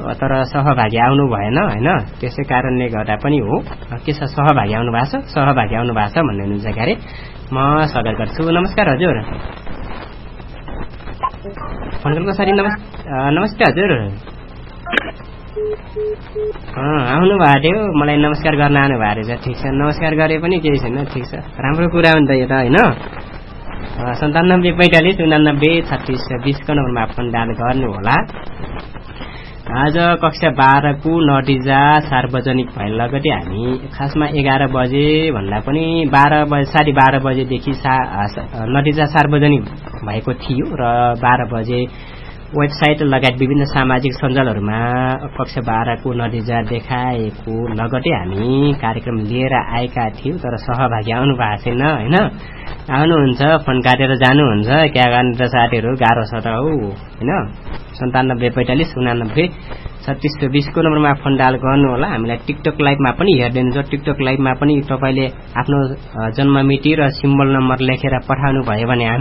तर सहभागी आउनु भएन हैन त्यसै कारणले गर्दा पनि हो के छ सहभागी आउनु भएको छ भन्ने हुनुहुन्छ क्यारे म स्वागत गर्छु नमस्कार हजुर फोनको सरी नमस्ते हजुर आउनु भएको थियो मलाई नमस्कार गर्न आउनु भएको रहेछ ठिक छ नमस्कार गरे पनि केही छैन ठिक छ राम्रो कुरा हो नि त यो त हैन 9745893620 को नम्बरमा फोन डायल गर्नु होला आज कक्षा 12 को नतिजा सार्वजनिक भए लगतै हामी खासमा 11 बजे भन्दा पनि 12 बजेदेखि नतिजा सार्वजनिक भएको थियो र 12 बजे वेबसाइट लगायत विभिन्न सामाजिक सञ्जालहरुमा कक्षा 12 को नतिजा देखाएको लगतै हामी कार्यक्रम लिएर आएका थियौं तर सहभागी आउनु भएको छैन हैन आउनुहुन्छ फोन काटेर जानुहुन्छ क्या गर्ने त साथीहरु गाह्रो छ त हो हैन 9745893620 को नम्बरमा फोन डायल गर्नु होला हामीलाई टिकटक लाइभमा पनि हेर्दिनुहुन्छ टिकटक लाइभमा पनि तपाईले आफ्नो जन्म मिति र सिम्बल नम्बर लेखेर पठाउनु भयो भने